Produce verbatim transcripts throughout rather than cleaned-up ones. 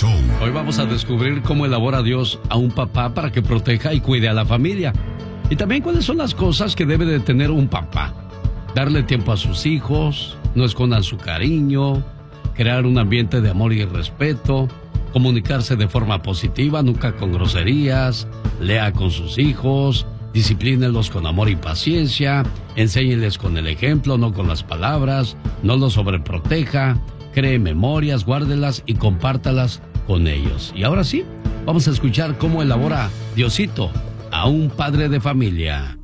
Show. Hoy vamos a descubrir cómo elabora Dios a un papá para que proteja y cuide a la familia. Y también cuáles son las cosas que debe de tener un papá. Darle tiempo a sus hijos, no escondan su cariño, crear un ambiente de amor y respeto, comunicarse de forma positiva, nunca con groserías, lea con sus hijos, disciplínelos con amor y paciencia, enséñeles con el ejemplo, no con las palabras, no los sobreproteja, cree memorias, guárdelas y compártalas con ellos. Y ahora sí, vamos a escuchar cómo elabora Diosito a un padre de familia.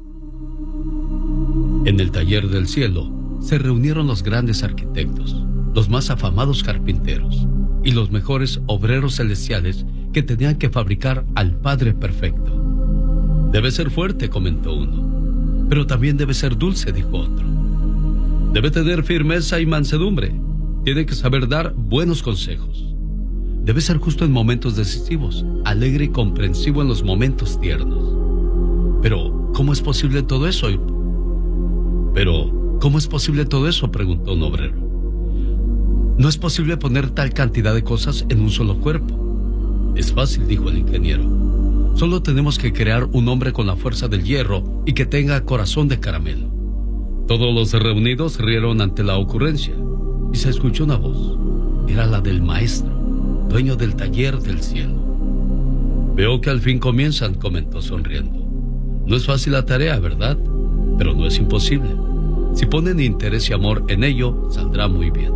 En el taller del cielo se reunieron los grandes arquitectos, los más afamados carpinteros y los mejores obreros celestiales que tenían que fabricar al Padre perfecto. Debe ser fuerte, comentó uno, pero también debe ser dulce, dijo otro. Debe tener firmeza y mansedumbre. Tiene que saber dar buenos consejos. Debe ser justo en momentos decisivos, alegre y comprensivo en los momentos tiernos. Pero, ¿cómo es posible todo eso? Pero, ¿cómo es posible todo eso?, preguntó un obrero. No es posible poner tal cantidad de cosas en un solo cuerpo. Es fácil, dijo el ingeniero. Solo tenemos que crear un hombre con la fuerza del hierro y que tenga corazón de caramelo. Todos los reunidos rieron ante la ocurrencia y se escuchó una voz. Era la del maestro, dueño del taller del cielo. Veo que al fin comienzan, comentó sonriendo. No es fácil la tarea, ¿verdad? Pero no es imposible. Si ponen interés y amor en ello, saldrá muy bien.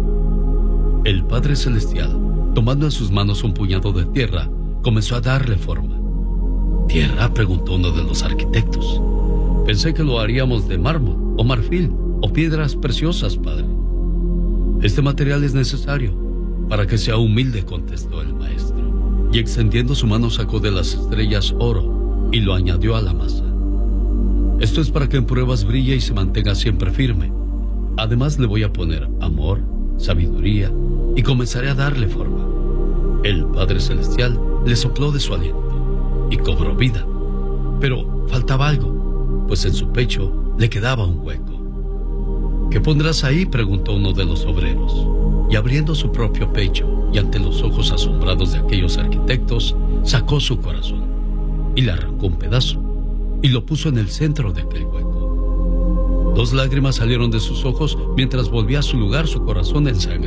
El Padre Celestial, tomando en sus manos un puñado de tierra, comenzó a darle forma. ¿Tierra?, preguntó uno de los arquitectos. Pensé que lo haríamos de mármol, o marfil, o piedras preciosas, padre. Este material es necesario para que sea humilde, contestó el maestro. Y extendiendo su mano sacó de las estrellas oro y lo añadió a la masa. Esto es para que en pruebas brille y se mantenga siempre firme. Además le voy a poner amor, sabiduría y comenzaré a darle forma. El Padre Celestial le sopló de su aliento y cobró vida. Pero faltaba algo, pues en su pecho le quedaba un hueco. ¿Qué pondrás ahí?, preguntó uno de los obreros. Y abriendo su propio pecho y ante los ojos asombrados de aquellos arquitectos, sacó su corazón y le arrancó un pedazo y lo puso en el centro de aquel hueco. Dos lágrimas salieron de sus ojos mientras volvía a su lugar su corazón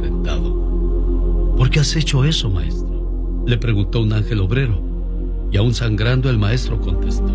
ensangrentado. ¿Por qué has hecho eso, maestro?, le preguntó un ángel obrero. Y aún sangrando el maestro contestó: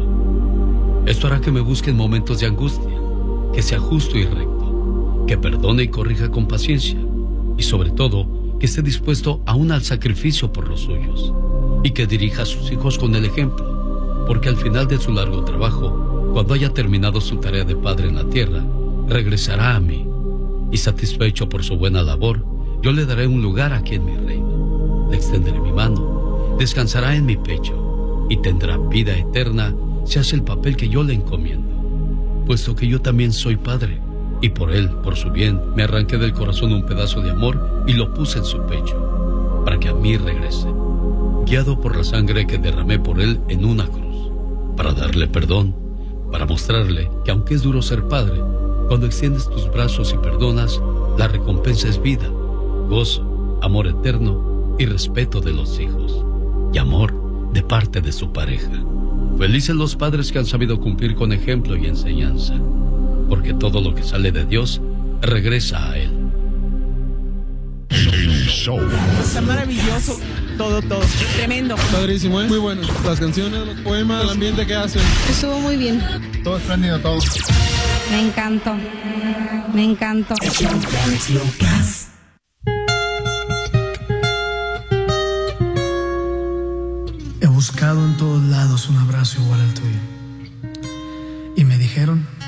esto hará que me busque en momentos de angustia, que sea justo y recto, que perdone y corrija con paciencia, y sobre todo, que esté dispuesto aún al sacrificio por los suyos, y que dirija a sus hijos con el ejemplo, porque al final de su largo trabajo, cuando haya terminado su tarea de padre en la tierra, regresará a mí, y satisfecho por su buena labor, yo le daré un lugar aquí en mi reino, le extenderé mi mano, descansará en mi pecho, y tendrá vida eterna si hace el papel que yo le encomiendo, puesto que yo también soy padre, y por él, por su bien, me arranqué del corazón un pedazo de amor y lo puse en su pecho, para que a mí regrese, guiado por la sangre que derramé por él en una cruz, para darle perdón, para mostrarle que aunque es duro ser padre, cuando extiendes tus brazos y perdonas, la recompensa es vida, gozo, amor eterno y respeto de los hijos, y amor de parte de su pareja. Felices los padres que han sabido cumplir con ejemplo y enseñanza, porque todo lo que sale de Dios regresa a Él. Está maravilloso, todo, todo, tremendo. Padrísimo, ¿eh? Muy bueno. Las canciones, los poemas, el ambiente que hacen. Estuvo muy bien. Todo espléndido, todo. Me encantó, me encantó. He buscado en todos lados un abrazo igual al tuyo. Y me dijeron